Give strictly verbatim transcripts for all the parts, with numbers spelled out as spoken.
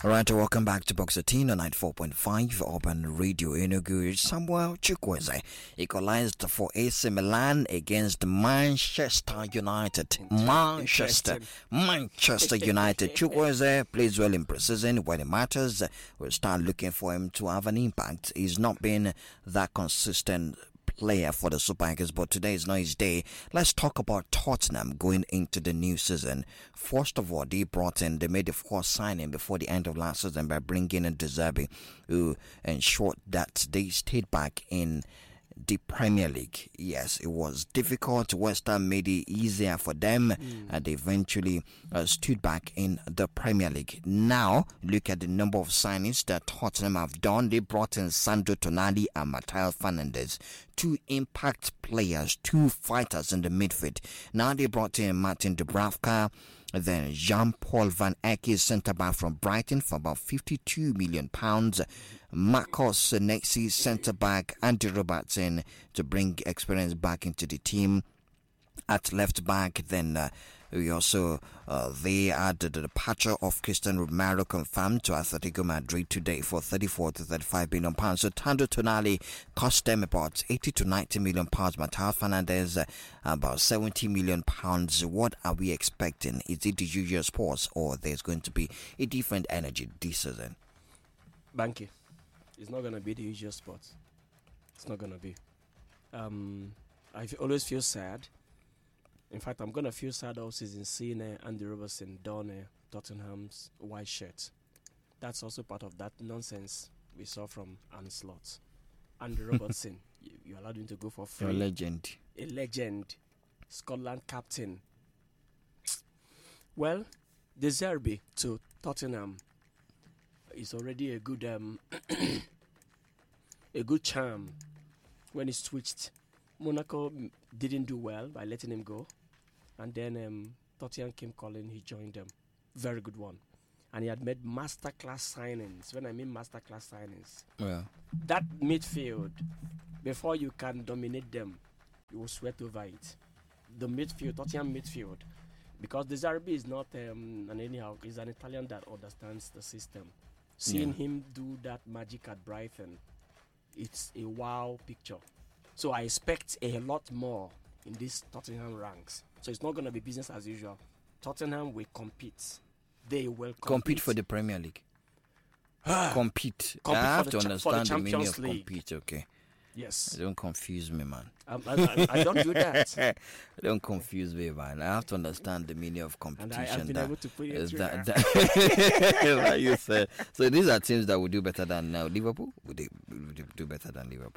Alright, welcome back to Box eighteen on ninety-four point five Urban Radio Enugu. Samuel Chukwueze equalized for A C Milan against Manchester United. Manchester, Manchester United. Chukwueze plays well in precision when it matters. We'll start looking for him to have an impact. He's not been that consistent player for the Super Eagles, but today is not his day. Let's talk about Tottenham going into the new season. First of all, they brought in, they made the first signing before the end of last season by bringing in De Zerbi, who ensured that they stayed back in the Premier League. Yes, it was difficult. West Ham made it easier for them, mm. and they eventually uh, stood back in the Premier League. Now, look at the number of signings that Tottenham have done. They brought in Sandro Tonali and Matteo Fernandes, two impact players, two fighters in the midfield. Now they brought in Martin Dubravka, then Jean-Paul Van Ecke, centre-back from Brighton for about fifty-two million pounds. Marcos Senesi, centre-back. Andy Robertson to bring experience back into the team. At left-back, then uh, we also, uh, they had the departure of Christian Romero confirmed to Atletico Madrid today for thirty-four to thirty-five million pounds. So Sandro Tonali cost them about eighty to ninety million pounds. Matteo Fernandes uh, about seventy million pounds. What are we expecting? Is it the usual sports, or there's going to be a different energy this season? Banky, it's not going to be the usual sports. It's not going to be. Um, I always feel sad. In fact, I'm going to feel sad all season seeing uh, Andy Robertson don uh, Tottenham's white shirt. That's also part of that nonsense we saw from Arne Slot. Andy Robertson, you, you allowed him to go for free. A legend. A legend. Scotland captain. Well, De Zerbi to Tottenham is already a good um, a good charm when he switched. Monaco didn't do well by letting him go, and then um, Tottenham came calling. He joined them. Very good one, and he had made masterclass signings. When I mean masterclass signings, yeah, that midfield, before you can dominate them, you will sweat over it. The midfield, Tottenham midfield, because De Zerbi is not um, an anyhow. He's an Italian that understands the system. Seeing yeah. him do that magic at Brighton, it's a wow picture. So I expect a lot more in these Tottenham ranks. So it's not going to be business as usual. Tottenham will compete. They will compete. Compete for the Premier League. compete. compete. I have to cha- understand the, the meaning of League. Compete, okay? Yes. Don't confuse me, man. Um, I, I, I don't do that. Don't confuse me, man. I have to understand the meaning of competition. And I have been that, able to put it that, that, like you said. So these are teams that will do better than uh, Liverpool? Would they, would they do better than Liverpool?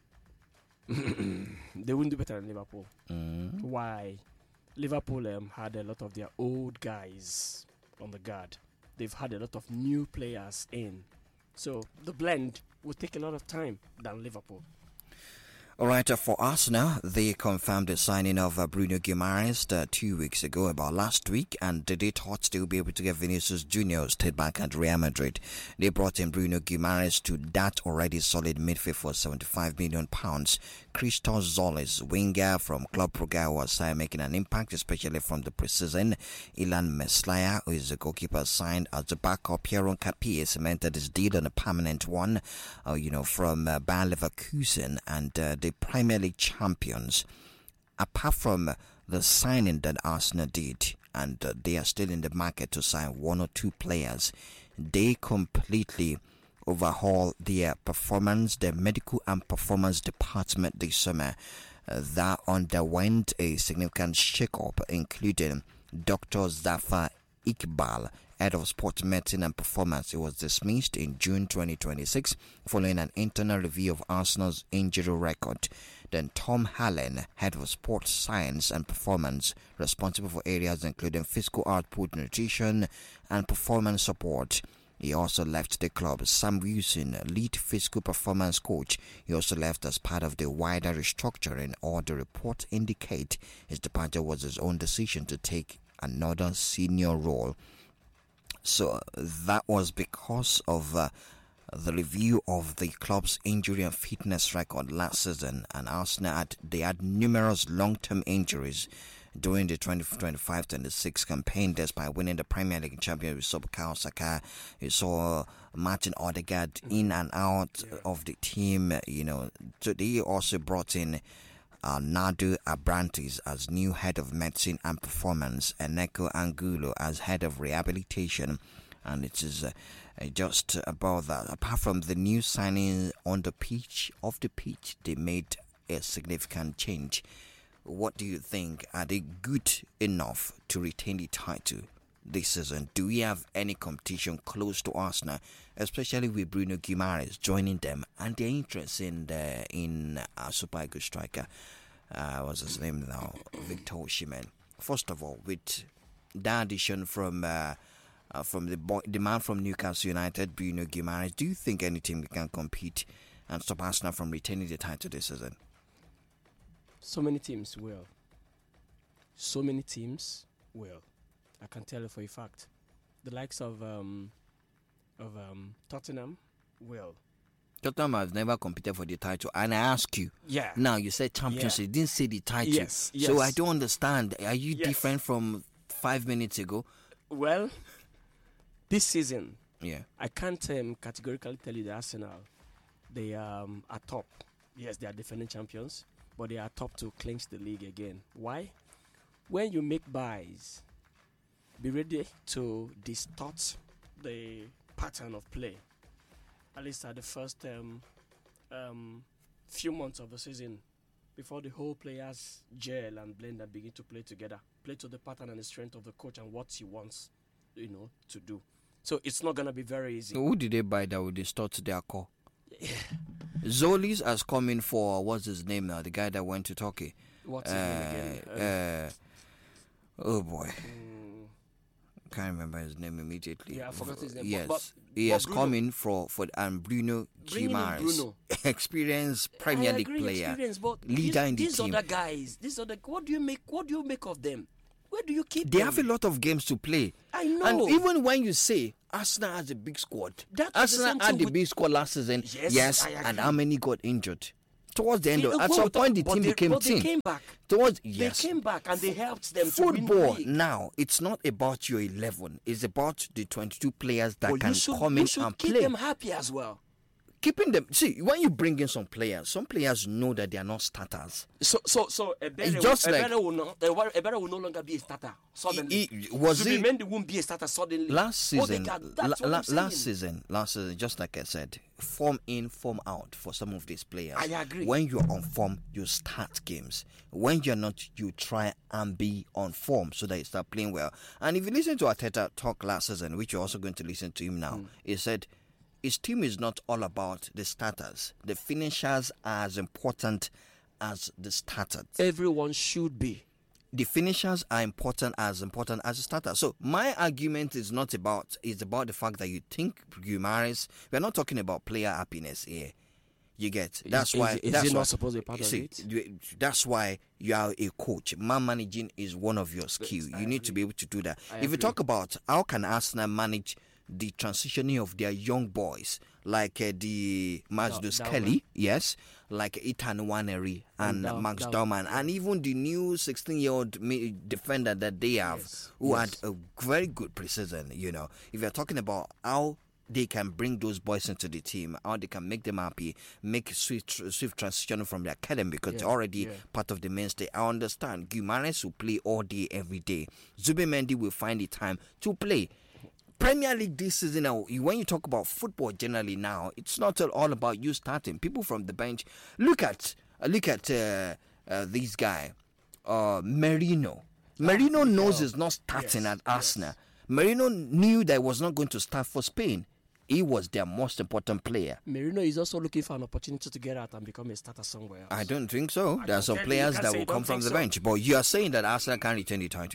They wouldn't do better than Liverpool. Mm. Why? Liverpool um, had a lot of their old guys on the guard. They've had a lot of new players in. So the blend will take a lot of time than Liverpool. All right, uh, for Arsenal, they confirmed the signing of uh, Bruno Guimaraes uh, two weeks ago, about last week, and they thought they would be able to get Vinicius Junior stayed back at Real Madrid. They brought in Bruno Guimaraes to that already solid midfield for seventy-five million pounds. Christos Zolis, winger from Club Brugge, was uh, making an impact, especially from the preseason. Ilan Meslaya, who is a goalkeeper, signed as a backup. Pierre Capie cemented his deal on a permanent one, uh, you know, from uh, Bayer Leverkusen, and uh, the Premier League champions. Apart from the signing that Arsenal did, and uh, they are still in the market to sign one or two players, they completely overhaul their performance, their medical and performance department this summer. Uh, that underwent a significant shake-up, including Doctor Zafar Iqbal, head of sports medicine and performance. He was dismissed in June twenty twenty-six following an internal review of Arsenal's injury record. Then Tom Hallen, head of sports science and performance, responsible for areas including physical output, nutrition, and performance support. He also left the club. Sam Wilson, lead physical performance coach, he also left as part of the wider restructuring, or the report indicate his departure was his own decision to take another senior role. So that was because of uh, the review of the club's injury and fitness record last season, and Arsenal had, they had numerous long-term injuries during the twenty twenty-five twenty-six campaign, despite winning the Premier League championship. We saw Bukayo Saka, you saw Martin Odegaard in and out Yeah. of the team. You know, so they also brought in uh, Nadu Abrantes as new head of medicine and performance, and Neko Angulo as head of rehabilitation. And it is uh, uh, just about that. Apart from the new signing on the pitch, off the pitch, they made a significant change. What do you think? Are they good enough to retain the title this season? Do we have any competition close to Arsenal, especially with Bruno Guimaraes joining them and their interest in the in uh, Super Eagles striker? Uh, what's his name now? Victor Osimhen. First of all, with the addition from uh, uh, from the boy, the man from Newcastle United, Bruno Guimaraes, do you think any team can compete and stop Arsenal from retaining the title this season? So many teams will. So many teams will. I can tell you for a fact. The likes of um, of um, Tottenham will. Tottenham has never competed for the title, and I ask you. Yeah. Now you said championship, Yeah. you didn't say the title. Yes, yes. So I don't understand. Are you Yes. different from five minutes ago? Well, this season, Yeah. I can't um, categorically tell you that Arsenal, they um, are top. Yes, they are defending champions, but they are top to clinch the league again. Why? When you make buys, be ready to distort the pattern of play. At least at the first um, um, few months of the season, before the whole players gel and blend and begin to play together, play to the pattern and the strength of the coach and what he wants, you know, to do. So it's not gonna be very easy. So who did they buy that would distort their core? Zolis has come in for, what's his name now? The guy that went to Turkey. What's his name again? Uh, Um, uh, oh boy. mm, Can't remember his name immediately. Yeah, I forgot his name, but- Yes. but- he but has Bruno- come in for, for and Bruno Bringing in Guimaraes. Bruno. Experienced Premier I League agree, player. experience, but leader these, in the these team. other guys, these other, what do you make? What do you make of them? Where do you keep They them? have a lot of games to play. I know. And even when you say Arsenal has a big squad, That is the Arsenal same had thing the with- big squad last season. Yes, Yes, I and agree. how many got injured? Towards the end, They- of, at well, some point, the but team they, became but team. they came back. Towards yes, They came back and they helped them to win the football league. now. It's not about your eleven. It's about the twenty-two players that But can you should, come you in should and keep play. them happy as well. Keeping them. See, when you bring in some players, some players know that they are not starters. So, so, so a better, just a like- better will not, a better will no longer be a starter suddenly. He- he- was he- Zubimendi won't be a starter suddenly. Last Oh, they season, can- la- that's what la- I'm saying. last season, last season, just like I said, form in, form out for some of these players. I agree. When you're on form, you start games. When you're not, you try and be on form so that you start playing well. And if you listen to Arteta talk last season, which you're also going to listen to him now, Mm. he said his team is not all about the starters. The finishers are as important as the starters. Everyone should be. The finishers are important as important as the starter. So my argument is not about is about the fact that you think Guimaraes. We're not talking about player happiness here. You get that's Is- why is- is that's it not why, supposed to be part of see, it? you- That's why you are a coach. Man managing is one of your skills. I You need to agree. be able to do that. I if you agree. talk about how can Arsenal manage the transitioning of their young boys, like uh, the Mazdus Dal- Kelly, yes, like Ethan Waneri and, And Dal- Max Dal- Dorman, and even the new sixteen-year-old mi- defender that they have, Yes, who yes. had a very good preseason. You know, if you're talking about how they can bring those boys into the team, how they can make them happy, make a swift, swift transition from the academy because Yeah, they're already yeah. part of the mainstay. I understand. Guimaraes will play all day, every day. Zubimendi will find the time to play. Premier League this season now, when you talk about football generally now, it's not all about you starting. People from the bench, look at uh, look at uh, uh, this guy, uh, Merino. Merino knows he's not starting Yes, at Arsenal. Merino knew that he was not going to start for Spain. He was their most important player. Merino is also looking for an opportunity to get out and become a starter somewhere else. I don't think so. I There are don't some think- players you can't that say will you don't come from think the so. bench, but you are saying that Arsenal can't retain the title.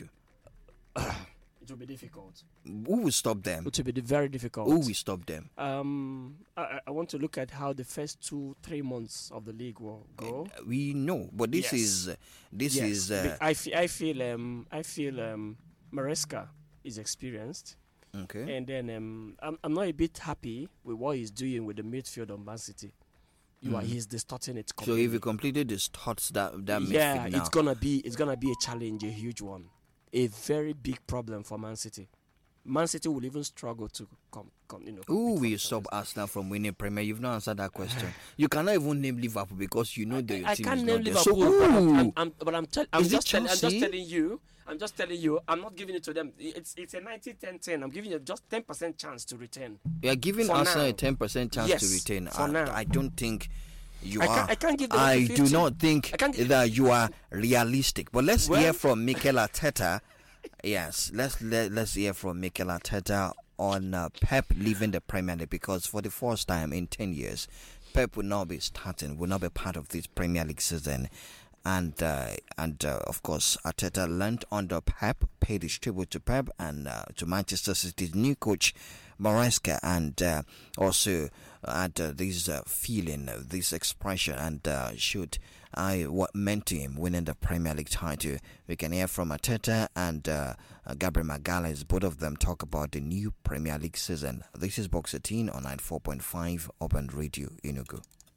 It will be difficult. Who will stop them? It will be di- very difficult. Who will stop them? Um, I, I want to look at how the first two, three months of the league will go. We know, but this Yes. is uh, this Yes, is uh, be- I feel, I feel, um, I feel, um, Maresca is experienced, okay. and then um, I'm, I'm not a bit happy with what he's doing with the midfield on Man City. You are he's distorting it So completely. if he completely distorts that that yeah, midfield now, it's gonna be it's gonna be a challenge, a huge one, a very big problem for Man City. Man City will even struggle to come, come you know. who compete will for stop this. Arsenal from winning Premier? You've not answered that question. You cannot even name Liverpool because you know the I team can't is name not there. Liverpool, So but I'm, who? I'm, I'm, but I'm, tell, I'm, Is it just tell, I'm just Chelsea? telling you. I'm just telling you. I'm not giving it to them. It's it's a ninety ten ten. I'm giving you just ten percent chance to return. You are giving For Arsenal now. a ten percent chance Yes, to retain. for I, now. I don't think you I are. can't, I can't give them I fifty. do not think I can't gi- that you are realistic. But let's Well- hear from Mikel Arteta. Yes, let's let, let's hear from Mikel Arteta on uh, Pep leaving the Premier League, because for the first time in ten years, Pep will not be starting, will not be part of this Premier League season. And uh, and uh, of course, Arteta learned under Pep, paid his tribute to Pep and uh, to Manchester City's new coach Maresca, and uh, also had uh, this uh, feeling, uh, this expression, and uh, should I what meant to him winning the Premier League title. We can hear from Arteta and uh, uh, Gabriel Magalhaes. Both of them talk about the new Premier League season. This is Box eighteen on ninety-four point five Urban Radio Enugu.